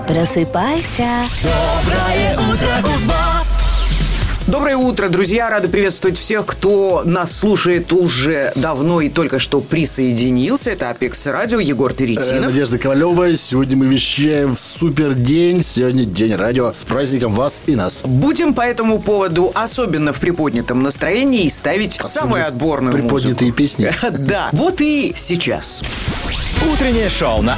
Просыпайся. Доброе утро, Кузбасс! Доброе утро, друзья! Рады приветствовать всех, кто нас слушает уже давно и только что присоединился. Это Апекс Радио, Егор Терентьинов. Надежда Ковалева. Сегодня мы вещаем в супер день. Сегодня день радио. С праздником вас и нас. Будем по этому поводу особенно в приподнятом настроении ставить самую отборную приподнятые музыку. песни. Да, вот и сейчас. Утреннее шоу на